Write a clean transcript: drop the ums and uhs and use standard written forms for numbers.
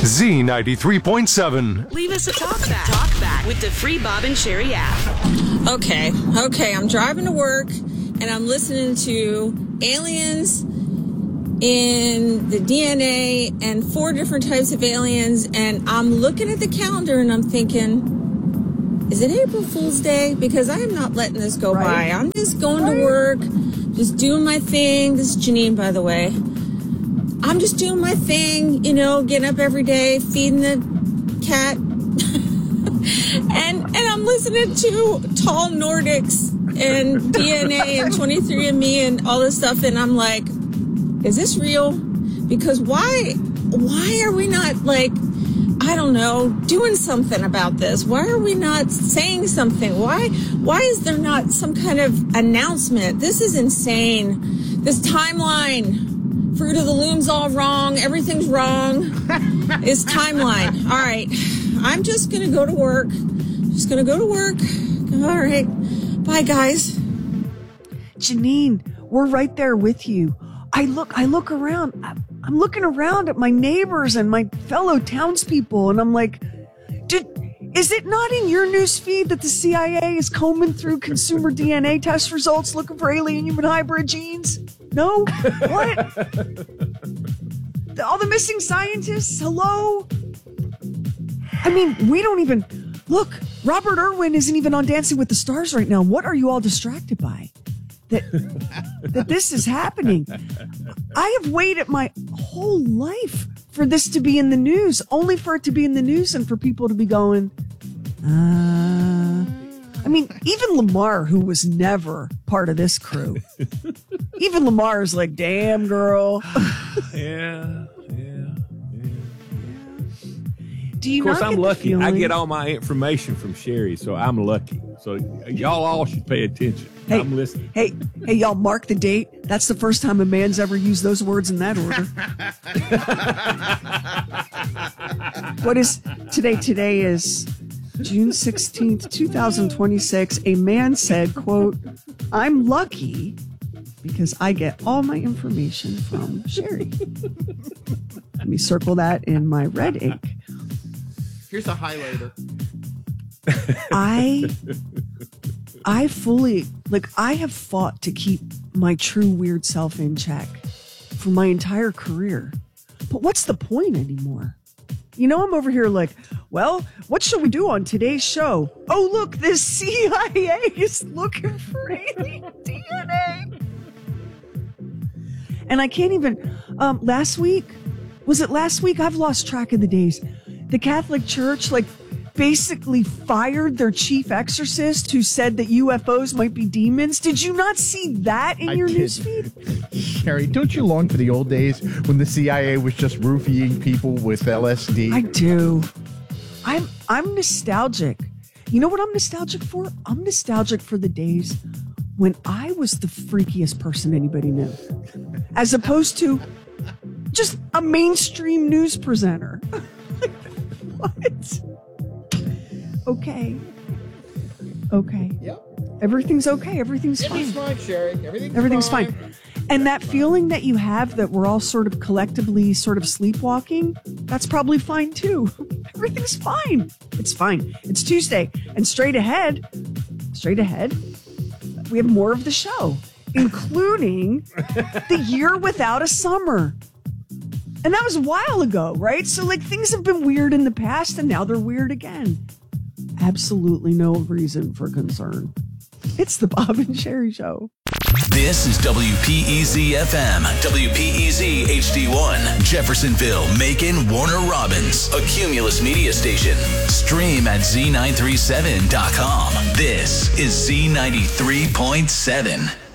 Z93.7. Leave us a talk back with the free Bob and Sherry app. Okay. I'm driving to work and I'm listening to aliens in the DNA and 4 different types of aliens. And I'm looking at the calendar and I'm thinking, is it April Fool's Day? Because I am not letting this go by. I'm just going to work, just doing my thing. This is Janine, by the way. I'm just doing my thing, getting up every day, feeding the cat. and I'm listening to Tall Nordics and DNA and 23andMe and all this stuff. And I'm like, is this real? Because why are we not doing something about this? Why are we not saying something? Why is there not some kind of announcement? This is insane. This timeline. Fruit of the Loom's all wrong. Everything's wrong. It's timeline. All right. I'm just going to go to work. All right. Bye, guys. Janine, we're right there with you. I look around. I'm looking around at my neighbors and my fellow townspeople, and I'm like, is it not in your news feed that the CIA is combing through consumer DNA test results looking for alien human hybrid genes? No? What? All the missing scientists? Hello? I mean, we don't even... Look, Robert Irwin isn't even on Dancing with the Stars right now. What are you all distracted by? That this is happening. I have waited my whole life for this to be in the news, only for it to be in the news and for people to be going, I mean, even Lamar, who was never part of this crew, even Lamar is like, damn, girl. Yeah. Do you of course, not I'm get lucky. the I feeling- get all my information from Sherry, so I'm lucky. So y'all all should pay attention. Hey, I'm listening. Hey, y'all, mark the date. That's the first time a man's ever used those words in that order. What is today? Today is June 16th, 2026. A man said, quote, I'm lucky because I get all my information from Sherry. Let me circle that in my red ink. Here's a highlighter. I fully, I have fought to keep my true weird self in check for my entire career. But what's the point anymore? I'm over here like, well, what should we do on today's show? Oh, look, the CIA is looking for alien DNA. And I can't even, last week? I've lost track of the days. The Catholic Church, basically fired their chief exorcist who said that UFOs might be demons. Did you not see that in your newsfeed? Sherry, don't you long for the old days when the CIA was just roofying people with LSD? I do. I'm nostalgic. You know what I'm nostalgic for? I'm nostalgic for the days when I was the freakiest person anybody knew, as opposed to just a mainstream news presenter. What? Okay. Yep. Everything's okay. Everything's fine. Everything's fine, Sherry. Everything's fine. And that feeling that you have that we're all sort of collectively sort of sleepwalking, that's probably fine too. Everything's fine. It's fine. It's Tuesday. And straight ahead, we have more of the show, including the year without a summer. And that was a while ago, right? So things have been weird in the past and now they're weird again. Absolutely no reason for concern. It's the Bob and Sherry Show. This is WPEZ FM, WPEZ HD1, Jeffersonville, Macon, Warner Robins, a Cumulus media station. Stream at Z937.com. This is Z93.7.